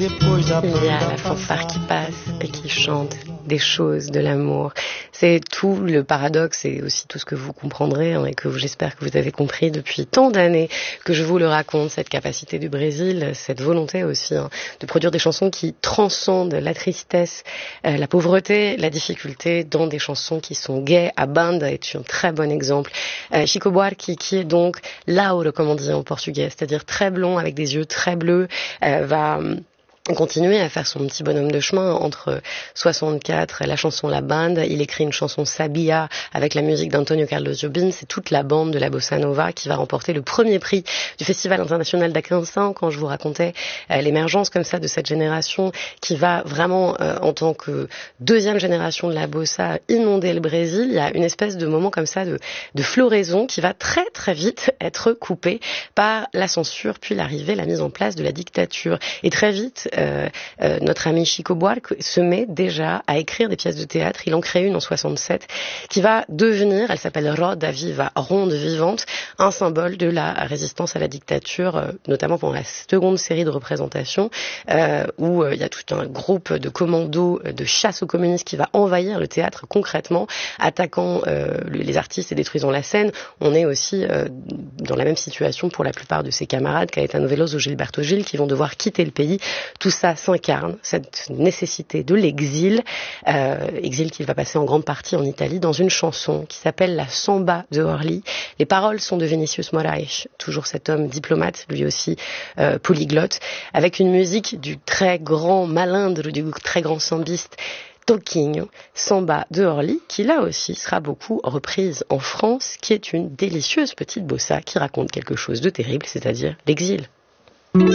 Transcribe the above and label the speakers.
Speaker 1: Il y a la fanfare qui passe et qui chante des choses de l'amour. C'est tout le paradoxe et aussi tout ce que vous comprendrez et que j'espère que vous avez compris depuis tant d'années que je vous le raconte, cette capacité du Brésil, cette volonté aussi de produire des chansons qui transcendent la tristesse, la pauvreté, la difficulté dans des chansons qui sont gaies. A Banda est un très bon exemple. Chico Buarque qui est donc lauro comme on dit en portugais, c'est-à-dire très blond avec des yeux très bleus, va continuer à faire son petit bonhomme de chemin entre 64, la chanson La Banda, il écrit une chanson Sabia avec la musique d'Antonio Carlos Jobim, c'est toute la bande de la Bossa Nova qui va remporter le premier prix du Festival international d'Aquinsan quand je vous racontais l'émergence comme ça de cette génération qui va vraiment en tant que deuxième génération de la Bossa inonder le Brésil. Il y a une espèce de moment comme ça de floraison qui va très très vite être coupé par la censure puis l'arrivée, la mise en place de la dictature et très vite notre ami Chico Buarque se met déjà à écrire des pièces de théâtre. Il en crée une en 67 qui va devenir, elle s'appelle Roda Viva, ronde vivante, un symbole de la résistance à la dictature, notamment pendant la seconde série de représentations où il y a tout un groupe de commandos de chasse aux communistes qui va envahir le théâtre concrètement, attaquant les artistes et détruisant la scène. On est aussi dans la même situation pour la plupart de ses camarades, Caetano Veloso, Gilberto Gil, qui vont devoir quitter le pays. Tout ça s'incarne, cette nécessité de l'exil, exil qu'il va passer en grande partie en Italie, dans une chanson qui s'appelle La Samba de Orly. Les paroles sont de Vinicius Moraes, toujours cet homme diplomate, lui aussi polyglotte, avec une musique du très grand malindre, du très grand sambiste, Toquinho, Samba de Orly, qui là aussi sera beaucoup reprise en France, qui est une délicieuse petite bossa qui raconte quelque chose de terrible, c'est-à-dire l'exil.